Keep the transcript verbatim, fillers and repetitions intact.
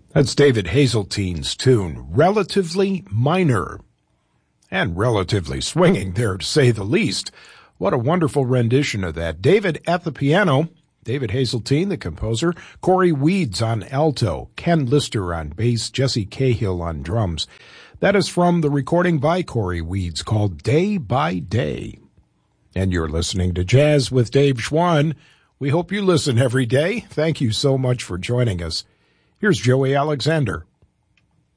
That's David Hazeltine's tune, Relatively Minor. And relatively swinging there, to say the least. What a wonderful rendition of that. David at the piano, David Hazeltine, the composer, Corey Weeds on alto, Ken Lister on bass, Jesse Cahill on drums. That is from the recording by Corey Weeds called Day by Day. And you're listening to Jazz with Dave Schwann. We hope you listen every day. Thank you so much for joining us. Here's Joey Alexander.